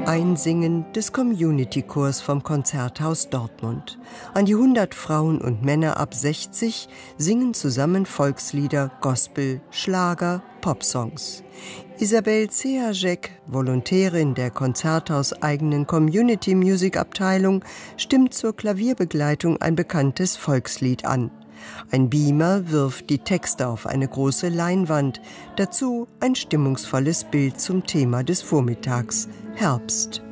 Einsingen des Community-Chors vom Konzerthaus Dortmund. An die 100 Frauen und Männer ab 60 singen zusammen Volkslieder, Gospel, Schlager, Popsongs. Isabel Zehaczek, Volontärin der konzerthauseigenen Community-Music-Abteilung, stimmt zur Klavierbegleitung ein bekanntes Volkslied an. Ein Beamer wirft die Texte auf eine große Leinwand, dazu ein stimmungsvolles Bild zum Thema des Vormittags, Herbst.